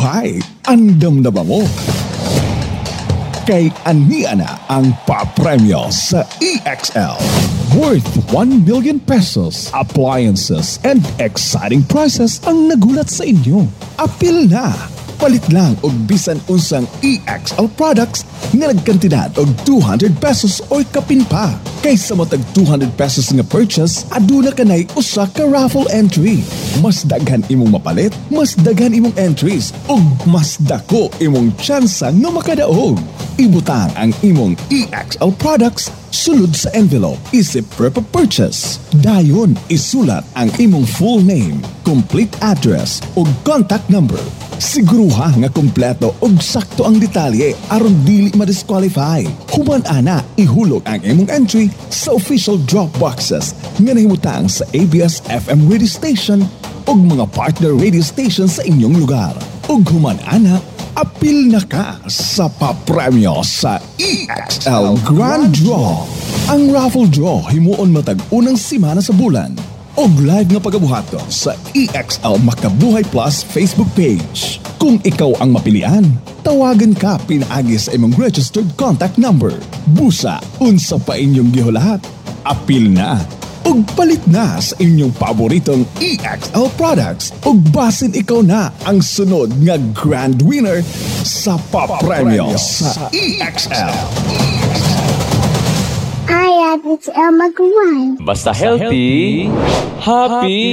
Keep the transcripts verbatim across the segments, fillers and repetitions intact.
Uhay, andam na ba mo? Kay ania na ang papremyo sa E X L. Worth one million pesos, appliances, and exciting prizes ang nagulat sa inyo. Apil na! Palit lang og bisan unsang E X L products nga nagkantidad og two hundred pesos or kapin pa. Kaysa matag two hundred pesos nga purchase, aduna kanay usa ka raffle entry. Mas daghan imong mapalit, mas daghan imong entries, ug mas dako imong tsansa nga makadaog. Ibutang ang imong E X L products sulod sa envelope isip per purchase. Dayon isulat ang imong full name, complete address ug contact number. Siguruha nga kompleto ug sakto ang detalye aron dili ma-disqualify. Human ana ihulog ang imong entry sa official drop boxes nga nahimutang sa A B S F M radio station ug mga partner radio station sa inyong lugar. Ug human ana apil na ka sa papremyo sa E X L Grand Draw. Ang raffle draw himuon matag unang simana sa bulan. Og live nga pagabuhaton sa E X L Makabuhay Plus Facebook page. Kung ikaw ang mapilian, tawagan ka pinaagi sa imong registered contact number. Busa, unsa pa inyong gihulahat. Apil na! Ug palit na sa inyong paboritong E X L products. Ug basin ikaw na ang sunod nga grand winner sa papremyo sa E X L. Hi, it's El Magwan. Basta healthy, happy!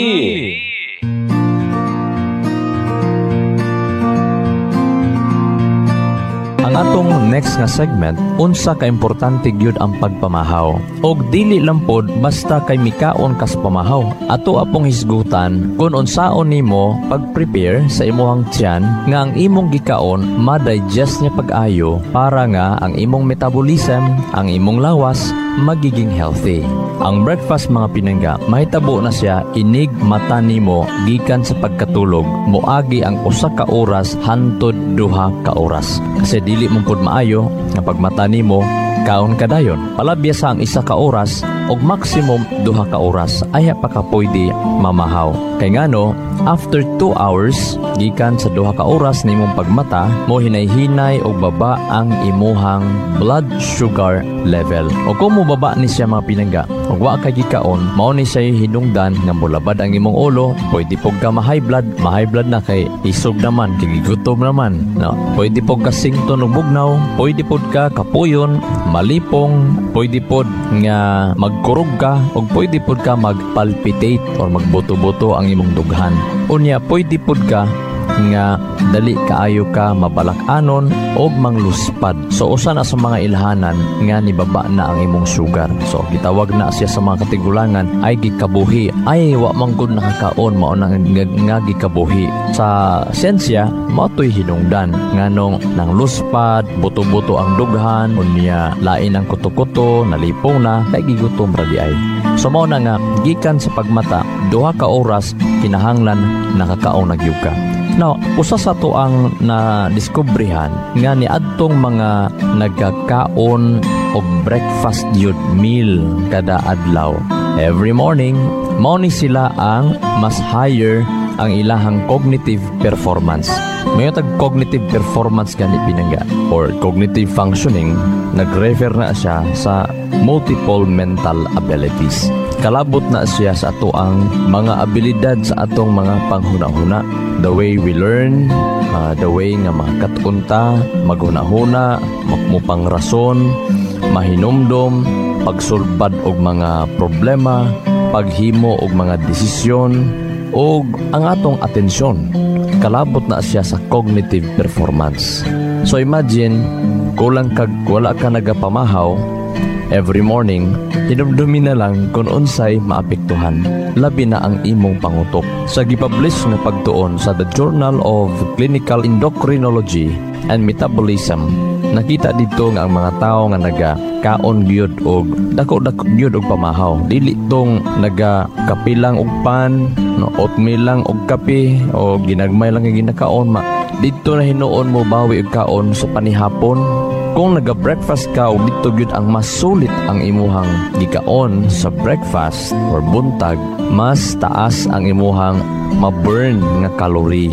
Ang atong next nga segment, unsa ka importante gyud ang pagpamahaw. Og dili lang pod basta kay mikaon kas pamahaw. Ato apong hisgutan kung unsaon nimo pag-prepare sa imong tiyan nga ang imong gikaon ma-digest niya pag-ayo para nga ang imong metabolism, ang imong lawas magiging healthy. Ang breakfast mga pinangga, mahitabo na siya inig mata nimo gikan sa pagkatulog. Moagi ang usa ka oras hantod duha ka oras. Kasi dili mo pud maayo nga pagmata nimo kaon kadayon. Palabya ang isa ka oras og maximum duha ka oras aya pa ka pwede mamahaw. Kay ngano after two hours gikan sa duha ka oras nimong pagmata mo hinay-hinay og baba ang imuhang blood sugar level. O kung mo baba ni siya mga pinangga og wa ka gikaon mao ni siya hinungdan nga molabad ang imong ulo, pwede pog ka ma-high blood, ma-high blood na kay isog naman, kay gutom naman. No, pwede pog ka sington og bugnaw, pwede pod ka kapuyon, malipong, pwede pod nga magkurog ka og pwede pod ka magpalpitate or magbuto-buto ang imong dughan. Unya pwede pod ka nga dali kaayo ka mabalak-anon og mangluspad. So usa na sa mga ilhanan nga nibaba na ang imong sugar. So gitawag na siya sa mga katigulangan ay gikabuhi. Ay wa man gud nakakaon mao na nga, nga gikabuhi. Sa siyensya mao toy hinungdan nganong nang luspad, buto-buto ang dughan, unya lain ang kuto-kuto, nalipong na kay gigutom ra di ay. So mao na nga gikan sa pagmata duha ka oras kinahanglan nakakaon na gyud ka. Now, usa sa to ang na-discoveryhan nga ni adtong mga nagkakaon og breakfast yun meal kada adlaw. Every morning, mao ni sila ang mas higher ang ilahang cognitive performance. May tag cognitive performance gani pinangga or cognitive functioning, nag-refer na siya sa multiple mental abilities. Kalabot na siya sa ato ang mga abilidad sa atong mga panghuna-huna. The way we learn, uh, the way nga makatunta, maghuna-huna, makmupang rason, mahinumdom, pagsulbad og mga problema, paghimo og mga desisyon, og ang atong atensyon. Kalabot na siya sa cognitive performance. So imagine, kulang kag wala ka nagapamahaw, every morning, hinumdumi na lang kung unsay maapektuhan. Labi na ang imong pangutok. Sa gipublish na pagtuon sa The Journal of Clinical Endocrinology and Metabolism, nakita dito nga ang mga tao nga naga-kaon gyud og dako-dako gyud og pamahaw. Dili tong naga-kapilang og pan, no, oatmeal lang og kape o ginagmay lang nga ginakaon ma. Dito na hinuon mo bawi og kaon sa panihapon. Kung naga-breakfast ka o dito gyud ang mas sulit ang imuhang gikaon sa breakfast or buntag, mas taas ang imuhang ma-burn nga calorie.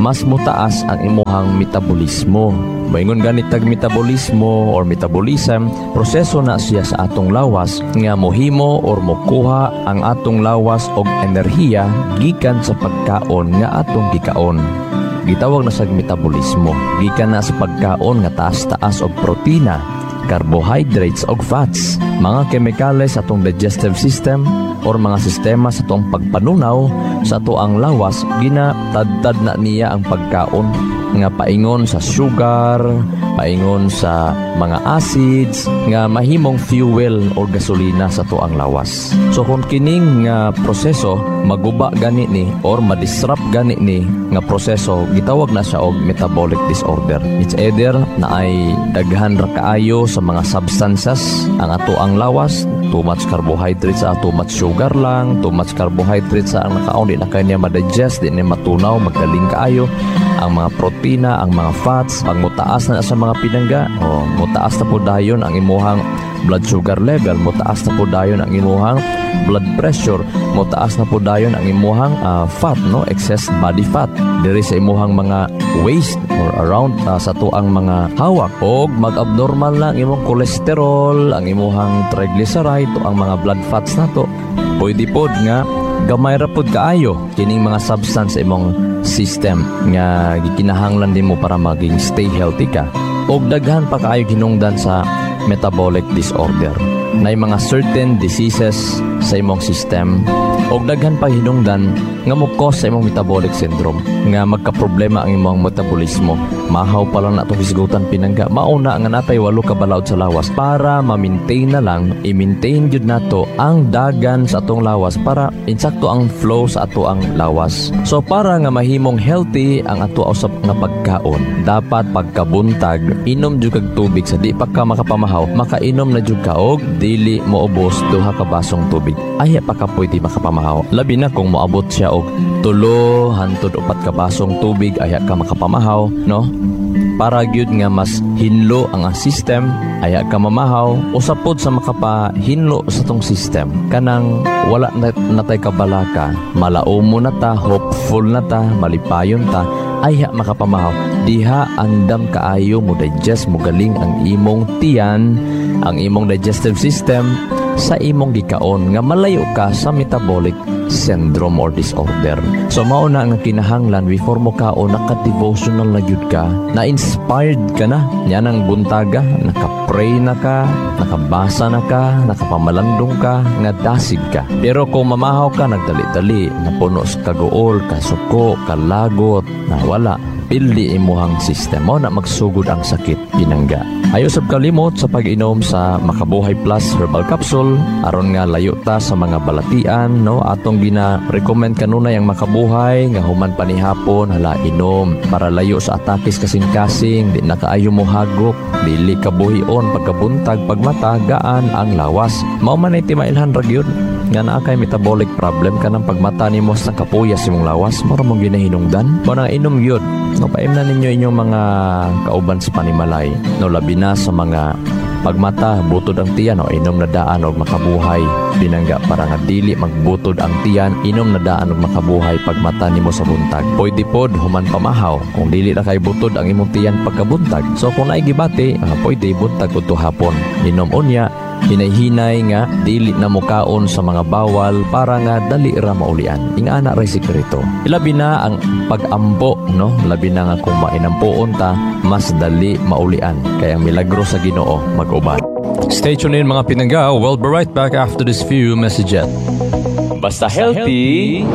mas mutaas ang imuhang metabolismo. Moingon ganit tag metabolismo or metabolism, proseso na siya sa atong lawas nga mohimo or mokuha ang atong lawas og enerhiya gikan sa pagkaon nga atong gikaon. Gitawag na sa metabolismo, gikan na sa pagkaon nga taas-taas og protina, carbohydrates og fats, mga kemikales sa atong digestive system or mga sistema sa atong pagpanunaw sa atoang lawas, ginatadtad na niya ang pagkaon nga paingon sa sugar, paingon sa mga acids nga mahimong fuel or gasolina sa atoang lawas. So kung kining nga proseso maguba gani ni or madisrupt gani ni nga proseso, gitawag na siya og metabolic disorder. It's either na ay daghan ra kaayo sa mga substances ang atoang lawas, too much carbohydrates sa too much sugar lang, too much carbohydrates sa ang nakaon, di na kanya ma-digest, di na matunaw, magaling kaayo ang mga protina, ang mga fats, pag mutaas na sa mga pinangga, o mutaas na po dayon ang imuhang blood sugar level, mutaas na po dayon ang imuhang blood pressure, mutaas na po dayon ang imuhang uh, fat, no, excess body fat diri sa imuhang mga waist or around uh, sa tuang mga hawak, o mag-abnormal na ang imong cholesterol, ang imuhang triglyceride, o ang mga blood fats nato. Pwede pod nga gamay ra pod kaayo kining mga substance sa imong system nga gikinahanglan nimo para maging stay healthy ka, og daghan pa kaayo hinungdan sa metabolic disorder. Nay mga certain diseases sa imong system og daghan pa hinungdan nga mo cause sa imong metabolic syndrome nga magka-problema ang imong metabolismo. Mahaw pa lang na itong hisgutan pinangga, mauna nga natay walo ka balaod sa lawas para ma-maintain na lang, i-maintain yun nato ang dagan sa atong lawas para insakto ang flow sa ato ang lawas. So para nga mahimong healthy ang ato usap nga pagkaon, dapat pagkabuntag inom jud kag tubig. Sa di pa ka makapamahaw, makainom na jud ka og dili mo ubos duha ka basong tubig. Ay pa ka pwede makapamahaw. Labi na kung moabot siya og tulo hantod upat ka basong tubig, aya ka makapamahaw, no? Para gyud nga mas hinlo ang system, aya ka mamahaw. Usap pod sa makapahinlo sa tong system, kanang wala na natay kabalaka, malaom mo na ta, hopeful na ta, malipayon ta, aya makapamahaw. Diha andam kaayo mo digest, mo galing ang imong tiyan, ang imong digestive system sa imong gikaon nga malayo ka sa metabolic syndrome or disorder. So mao na ang kinahanglan before mo kaon, naka-devotional na gyud ka, na-inspired ka na yan ang buntaga, naka-pray na ka, nakabasa na ka, nakapamalandong ka, nga dasig ka. Pero kung mamahaw ka nagdali-dali, napuno sa kaguol, kasuko, kalagot, na wala, pildi imuhang system mo na magsugod ang sakit pinangga. Ayaw sab kalimot sa pag-inom sa Makabuhay Plus Herbal Capsule aron nga layo ta sa mga balatian, no? Atong gina-recommend kanunay ang Makabuhay nga human panihapon hala inom para layo sa atakis kasing-kasing, di na kaayo mo hagok, dili kabuhion pagkabuntag, pagmata gaan ang lawas. Mao man ay timailhan ra gyud nga naa kay metabolic problem kanang pagmata nimo sa kapuyas imong lawas, mao ra mong ginahinungdan. Mo nang inom gyud, no, paim na ninyo inyong mga kauban sa panimalay, no, labi na sa mga pagmata, butod ang tiyan, o inom na daan og Makabuhay binangga para nga dili magbutod ang tiyan, inom na daan og Makabuhay pagmata nimo sa buntag. Pwede pod human pamahaw kung dili na kay butod ang imong tiyan pagkabuntag. So kung naay gibati, uh, pwede buntag udto hapon inom unya, hinay-hinay nga dili na mukaon sa mga bawal para nga dali ra maulian. Ingana ra sikreto. Ilabi na ang pag-ampo, no? Labi na nga kung mainampuon ta, mas dali maulian. Kaya ang milagro sa Ginoo mag-uban. Stay tuned in mga pinangga. We'll be right back after this few messages. Basta healthy,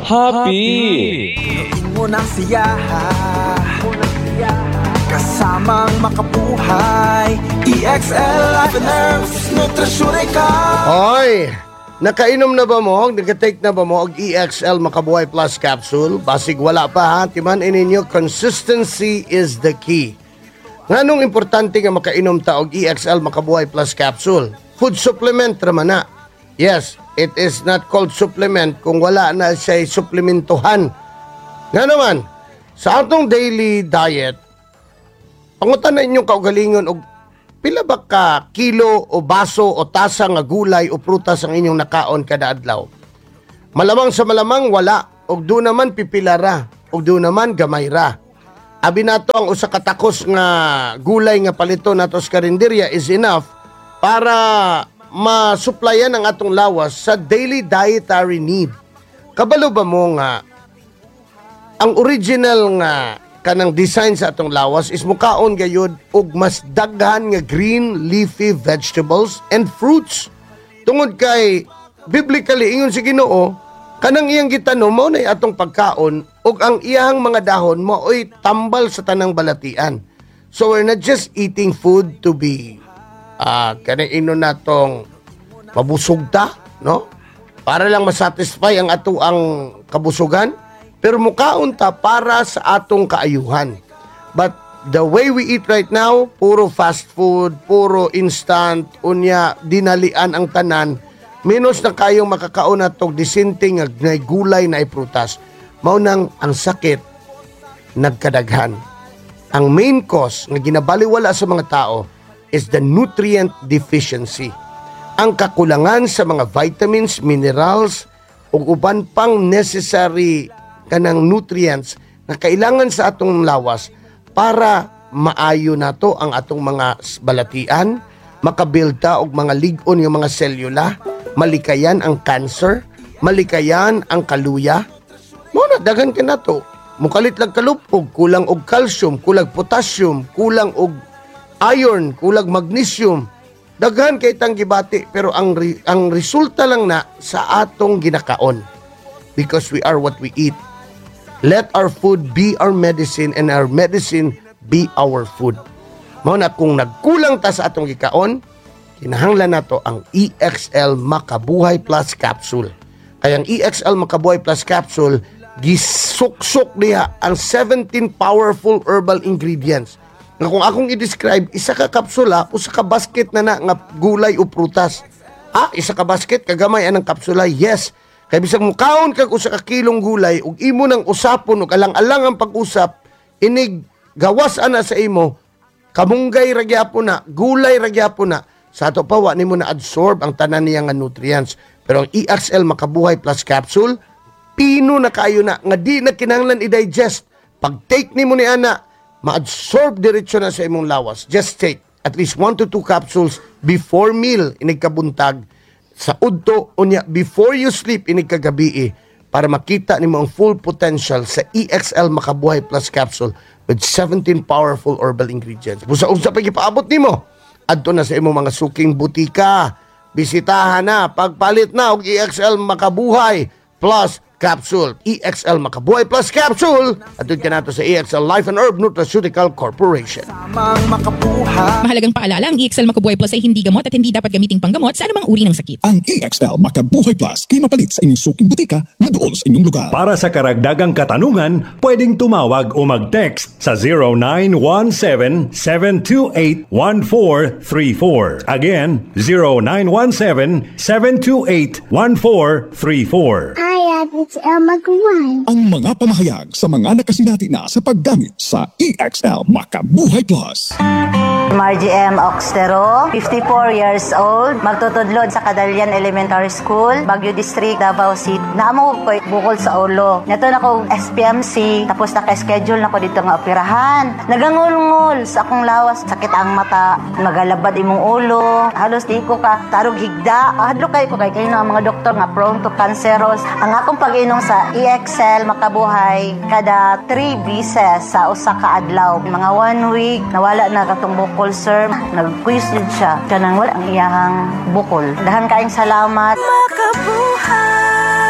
happy. Mo ng siyaha, kasamang Makabuhay, E X L, Life and Herbs, Nutrasyon ka. Oy, nakainom na ba mo? Nagka-take na ba mo og E X L Makabuhay Plus Capsule? Basig wala pa ha, timan ininyo, consistency is the key. Nganong importante nga makainom ta og E X L Makabuhay Plus Capsule? Food supplement raman na. Yes, it is not called supplement kung wala na siya suplementuhan. Nga naman, sa atong daily diet, pangutan na inyong kaugalingon og pila ba ka kilo o baso o tasa nga gulay o prutas ang inyong nakaon kada adlaw? Malamang sa malamang wala, og do naman pipilara. ug do naman gamay ra. Abi nato ang usa ka takos nga gulay nga palito nato sa karinderya is enough para masupplyan ang atong lawas sa daily dietary need. Kabalo ba mo nga ang original nga kanang design sa atong lawas is mukaon gayud og mas daghan nga green leafy vegetables and fruits. Tungod kay biblically ingon si Ginoo, kanang iyang gitanom mao nay atong pagkaon ug ang iyang mga dahon mao'y tambal sa tanang balatian. So we're not just eating food to be ah uh, kanang ino natong mabusog ta, no? Para lang masatisfy ang ato ang kabusugan, pero mukaon ta para sa atong kaayuhan. But the way we eat right now, puro fast food, puro instant, unya dinalian ang tanan, minus na kayong makakaon natong disinting nga gulay na prutas. Mao nang ang sakit nagkadaghan. Ang main cause nga ginabaliwala sa mga tao is the nutrient deficiency. Ang kakulangan sa mga vitamins, minerals, ug uban pang necessary kanang nutrients na kailangan sa atong lawas para maayo nato ang atong mga balatian, makabilda og mga lig-on nga mga selula, malikayan ang cancer, malikayan ang kaluya. Mao na daghan ka nato. Mukalit lang kalupog, kulang og calcium, kulang potassium, kulang og iron, kulang magnesium. Daghan kay tang gibati, pero ang re, ang resulta lang na sa atong ginakaon. Because we are what we eat. Let our food be our medicine and our medicine be our food. Mao na kung nagkulang ta sa atong gikaon, kinahanglan nato ang E X L Makabuhay Plus Capsule. Kaya ang E X L Makabuhay Plus Capsule, gisuksok niya ang seventeen powerful herbal ingredients. Nga kung akong i-describe, isa ka kapsula, usa ka basket na na nga gulay o prutas. Ah, isa ka basket, kagamay anang kapsula, yes. Kaya bisag mukaon kag usa ka kilong gulay, ug imo nang usapon, ug alang-alang ang pag-usap, inig gawas ana sa imo, kamunggay ragyapon na, gulay ragyapon na, sa ato pa, wa nimo na absorb ang tanan niya nga nutrients. Pero ang E X L Makabuhay Plus Capsule, pino na kayo na, nga di na kinahanglan i-digest. Pag take nimo ni ana, ma-absorb diretsyo na sa imong lawas. Just take at least one to two capsules before meal, inig kabuntag, sa udto, unya, before you sleep, inig kagabi, para makita nimo ang full potential sa E X L Makabuhay Plus Capsule with seventeen powerful herbal ingredients. Busa-unsa pa gipaabot nimo, adto na sa imong mga suking butika, bisitahan na, pagpalit na og E X L Makabuhay Plus Capsule. E X L Makabuhay Plus Capsule. Atun ka nato sa E X L Life and Herb Nutraceutical Corporation. Tamang makabuhay. Mahalagang paalala, ang E X L Makabuhay Plus ay hindi gamot at hindi dapat gamiting panggamot sa anumang uri ng sakit. Ang E X L Makabuhay Plus ay mapalit sa inyong suking butika na doon sa inyong lugar. Para sa karagdagang katanungan, pwedeng tumawag o mag-text sa zero nine one seven, seven two eight, one four three four. Again, zero nine one seven, seven two eight, one four three four. I have it's El Maguire. Ang mga pamahayag sa mga nakasinati na sa paggamit sa E X L Makabuhay Plus. Margie M. Oxtero, fifty-four years old, magtutudlod sa Kadalian Elementary School, Baguio District, Davao City. Naamo ko bukol sa ulo. Nato na ko S P M C, tapos naka-schedule na ko dito nga operahan. Nagangulngol sa akong lawas, sakit ang mata, magalabad imong ulo, halos di ko ka tarog higda. Hadlo kay ko kay kayo ng mga doktor nga prone to cancerous. Ang akong pag-inom sa E X L Makabuhay kada three beses sa usa ka adlaw. Mga one week, nawala na katong bukol, sir. Nag-quiz din siya. Kanang wala ang iyahang bukol. Dahan kaayong salamat. Makabuhay.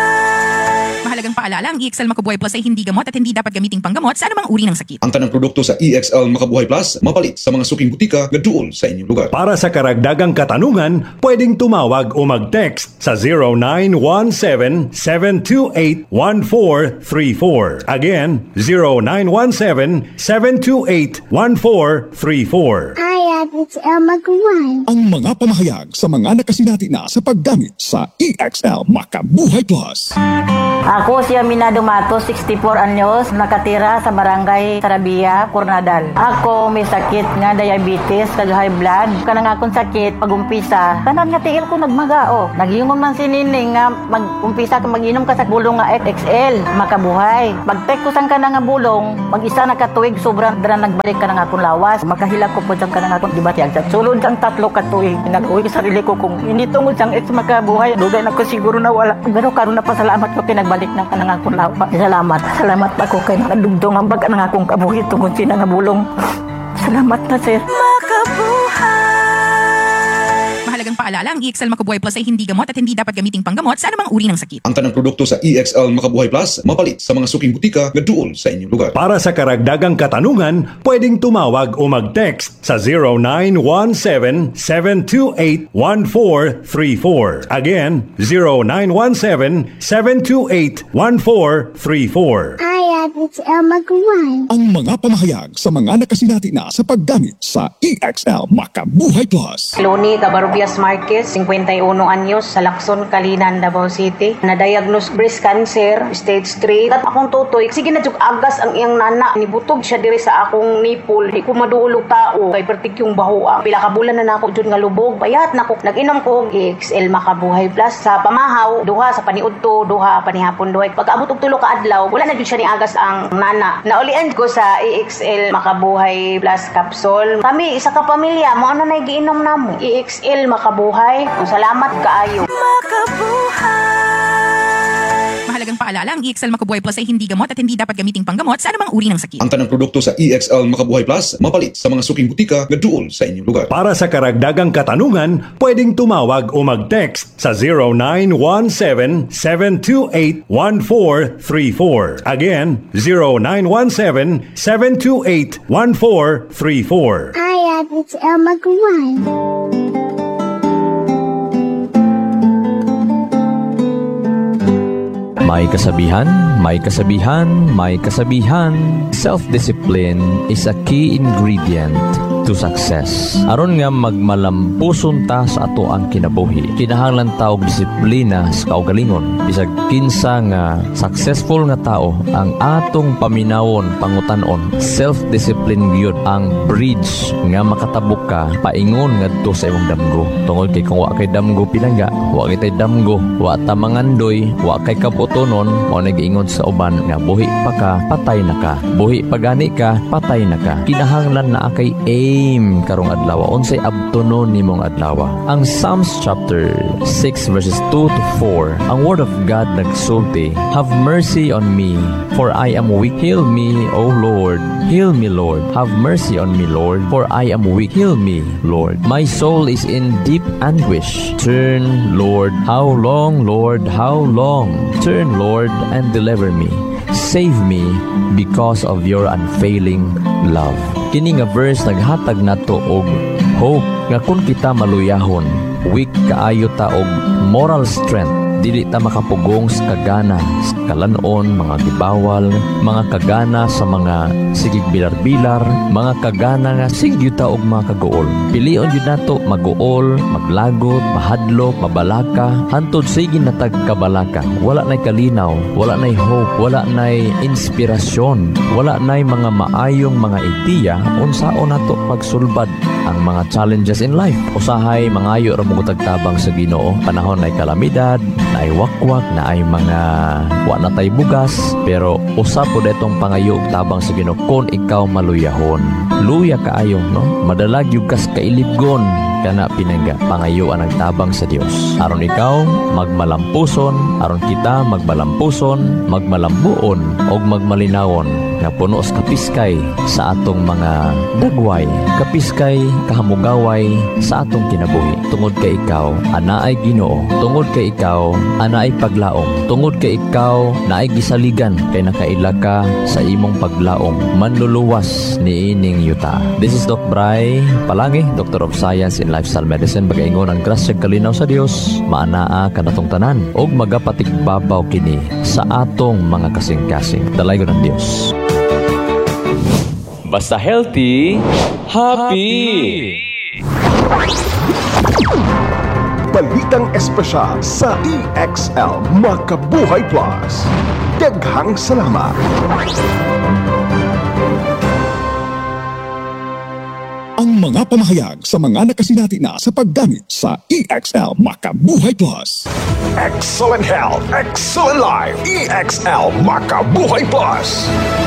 Mahalagang paalala, ang E X L Makabuhay Plus ay hindi gamot at hindi dapat gamiting panggamot sa anumang uri ng sakit. Ang tanang produkto sa E X L Makabuhay Plus mapalit sa mga suking butika nga duol sa inyong lugar. Para sa karagdagang katanungan, pwedeng tumawag o mag-text sa zero nine one seven, seven two eight, one four three four. Again, zero nine one seven, seven two eight, one four three four. I have it's El Maguire. Ang mga pamahayag sa mga nakasinati na sa paggamit sa E X L Makabuhay Plus. Ako si Aminado Matos, sixty-four anyos, nakatira sa barangay Sarabia, Coronadal. Ako may sakit nga diabetes, kag high blood. Kanang akong sakit pag-umpisa, tanan nga tiil ko nagmagao. Nagyingon man si Nining nga mag-umpisa ka mag-inom ka sa bulong nga X L, makabuhay. Pag-take ko sang ka nga bulong, mag-isa na katuig, sobrang dra nagbalik ka na akong lawas. Makahila ko po sang ka na akong dibatyag. Sa sulod sang tatlo katuig, nag-uwi sa sarili ko kung hindi tungod sang X makabuhay. Dugay na ko siguro na wala. Pero karon na pasalamat ko pinagbalik na ka na akong lawas. Salamat. Salamat pa ko kay nadugdong ang baga ng akong kabuhi tungod sina nga bulong. Salamat na, sir. Mahalagang paalala, ang E X L Makabuhay Plus ay hindi gamot at hindi dapat gamiting panggamot sa anumang uri ng sakit. Ang tanang produkto sa E X L Makabuhay Plus mapalit sa mga suking butika nga duol sa inyong lugar. Para sa karagdagang katanungan, pwedeng tumawag o mag-text sa zero nine one seven, seven two eight, one four three four. Again, zero nine one seven, seven two eight, one four three four. I have X L Makabuhay. Ang mga pamahayag sa mga nakasinati na sa paggamit sa E X L Makabuhay Plus. Loni Cabarubias Marquez, fifty-one anyos, sa Lacson, Kalinan, Davao City. Na-diagnose breast cancer, stage three. At akong tutoy, sige na juk agas ang iyang nana. Nibutog siya diri sa akong nipple. Di ko maduulog tao. Kay pertik yung bahoa. Pila ka bulan na nako jud nga lubog. Bayat nako. Nag-inom ko E X L Makabuhay Plus sa pamahaw, duha sa paniudto, duha panihapon duha. Pag-abot og tulo ka adlaw, wala na jud siya ni agas ang nana. Naulian ko sa E X L Makabuhay Plus capsule. Kami isa ka pamilya mo ano na giinom namo. E X L Makabuhay. Salamat kaayo. Mahalagang paalala, ang E X L Makabuhay Plus ay hindi gamot at hindi dapat gamiting panggamot sa anumang uri ng sakit. Ang tanang produkto sa E X L Makabuhay Plus mapalit sa mga suking butika nga duol sa inyong lugar. Para sa karagdagang katanungan, pwedeng tumawag o mag-text sa zero nine one seven, seven two eight, one four three four. Again, zero nine one seven, seven two eight, one four three four. I have X L Makabuhay. May kasabihan, may kasabihan, may kasabihan. Self-discipline is a key ingredient to success. Aron nga magmalampuson ta sa ato ang kinabuhi, kinahanglan ta og disiplina sa kaugalingon. Bisag kinsa nga successful nga tao ang atong paminawon, pangutan-on. Self-discipline gyud ang bridge nga makatabok ka paingon ngadto sa imong damgo. Tungod kay kung wa kay damgo pinangga, wa kay tay damgo, wa ta mangandoy, wa kay kabutonon, mo nag-ingon sa uban nga buhi pa ka, patay na ka. Buhi pa gani ka, patay na ka. Kinahanglan na kay aim karong adlaw, unsay abtonon nimong adlaw. Ang Psalms chapter six verses two to four, ang word of God nagsulti, have mercy on me, for I am weak. Heal me, O Lord. Heal me, Lord. Have mercy on me, Lord, for I am weak. Heal me, Lord. My soul is in deep anguish. Turn, Lord. How long, Lord? How long? Turn, Lord, and deliver me. Save me because of your unfailing love. Kini nga verse naghatag nato og hope nga kung kita maluyahon, weak kaayo ta og moral strength, dili ta makapugong sa kagana, sa kalanon, mga gibawal, mga kagana sa mga sigig bilar-bilar, mga kagana nga sigyo ta og mga kagool. Pilion yun nato magool, maglagot, mahadlok, mabalaka, hantod sige na tagkabalaka. Wala na'y kalinaw, wala na'y hope, wala na'y inspirasyon, wala na'y mga maayong mga ideya unsaon nato pagsulbad ang mga challenges in life. Usahay mangayo ra mo tagtabang sa Ginoo, panahon nay kalamidad, na ay wakwak, na ay mga wa na tay bugas, pero usap po detong pangayo tabang sa Ginoo kung ikaw maluyahon. Luya kaayo, no? Madalag yung kas kailibgon kana pinangga pangayo ang nagtabang sa Dios. Aron ikaw magmalampuson, aron kita magmalampuson, magmalambuon og magmalinawon nga puno sa kapiskay sa atong mga dagway, kapiskay kahamugaway sa atong kinabuhi. Tungod kay ikaw anaay Ginoo, tungod kay ikaw anaay paglaom, tungod kay ikaw naay gisaligan kay nakaila ka sa imong paglaom, manluluwas ni ining yuta. This is Doc Bray Palangi, Doctor of Science in Lifestyle Medicine. Bagaingon ang grasya kalinaw sa Dios, maanaa kanatong tanan og magapatigbabaw kini sa atong mga kasing-kasing. Dalaygon ng Dios. Basta healthy, happy. balitang espesyal sa E X L Makabuhay Plus. Daghang salamat. Ang mga pamahayag sa mga nakasinati na sa paggamit sa E X L Makabuhay Plus. Excellent health, excellent life. E X L Makabuhay Plus.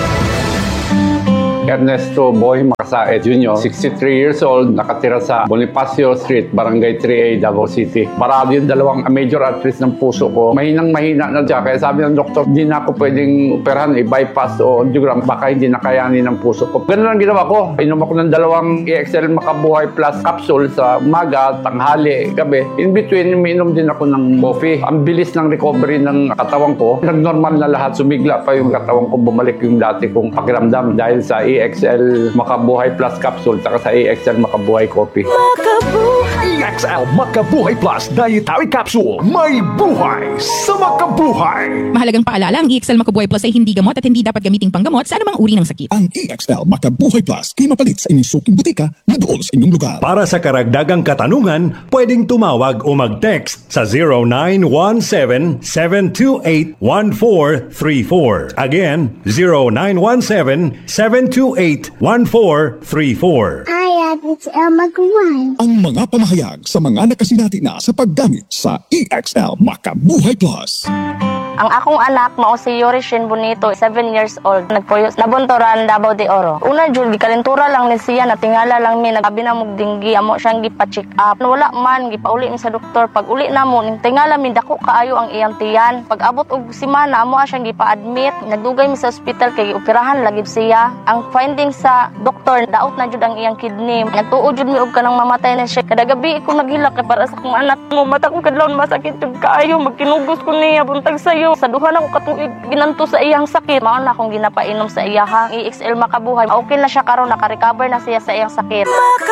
Ernesto Boy Macasaet Junior, sixty-three years old, nakatira sa Bonifacio Street, Barangay three A, Davao City. Parado yung dalawang major arteries ng puso ko. Mahinang mahina na siya. Kaya sabi ng doktor, hindi na ako pwedeng operahan, i-bypass o angiogram. Baka hindi na kayanin ng puso ko. Ganun ang ginawa ko. Inom ako ng dalawang E X L Makabuhay Plus capsule sa umaga, tanghali, gabi. In between, umiinom din ako ng coffee. Ang bilis ng recovery ng katawan ko. Nag-normal na lahat. Sumigla pa yung katawan ko. Bumalik yung dati kong pakiramdam dahil sa E X L Makabuhay Plus capsule saka sa E X L Makabuhay coffee. E X L Makabuhay Plus Dietary Capsule. May buhay sa makabuhay. Mahalagang paalala, ang E X L Makabuhay Plus ay hindi gamot at hindi dapat gamiting panggamot sa anumang uri ng sakit. Ang E X L Makabuhay Plus ay mapalit sa inyong suking butika na doon sa inyong lugar. Para sa karagdagang katanungan, pwedeng tumawag o mag-text sa zero nine one seven, seven two eight, one four three four. Again, zero nine one seven, seven two eight, one four three four. Hi, it's El Maguire. Ang mga pamahayag sa mga nakasinati na sa paggamit sa E X L Makabuhay Plus. Ang akong anak mao si Yorishin Bonito, seven years old, nagpuyo nabuntoran Davao de Oro. Una jud gikalentura lang ni siya, natingala lang mi, nagabi na mog dinggi, amo siyang gipa-check up. Wala man gipauli mi sa doktor. Pag uli na mo, ning tingala mi dako kaayo ang iyang tiyan. Pag abot og semana amo siyang gipa-admit, nagdugay mi sa ospital kay operahan lagib siya. Ang finding sa doktor, daot na jud ang iyang kidney. Nagtuo jud mi og kanang mamatay na siya. Kada gabi ko naghilak kay para sa akong anak mo, mata kong kadlawon masakit jud kaayo, magkinugos ko niya buntag sayo. Sa duha na ko katuig ginanto sa iyang sakit, mao na akong ginapainom sa iyaha E X L Makabuhay. Okay na siya karon, naka-recover na siya sa iyang sakit.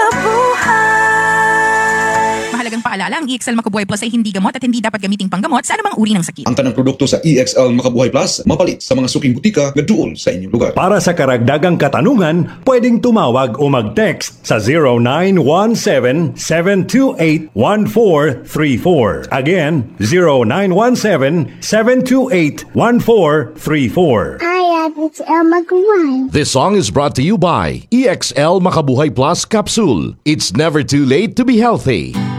Mahalagang paalala, ang E X L Makabuhay Plus ay hindi gamot at hindi dapat gamiting panggamot sa anumang uri ng sakit. Ang tanang produkto sa E X L Makabuhay Plus mapalit sa mga suking butika nga duol sa inyong lugar. Para sa karagdagang katanungan, pwedeng tumawag o mag-text sa zero nine one seven, seven two eight, one four three four. Again, zero nine one seven, seven two eight, one four three four. Hi, it's El Maguire. This song is brought to you by E X L Makabuhay Plus Capsule. It's never too late to be healthy.